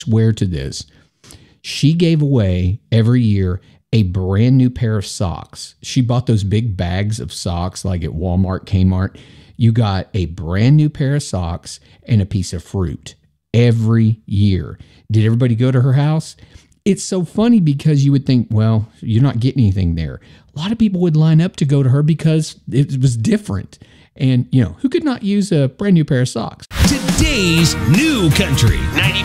Swear to this. She gave away every year a brand new pair of socks. She bought those big bags of socks like at Walmart, Kmart. You got a brand new pair of socks and a piece of fruit every year. Did everybody go to her house? It's so funny because you would think, well, you're not getting anything there. A lot of people would line up to go to her because it was different. And, who could not use a brand new pair of socks? Today's New Country 90.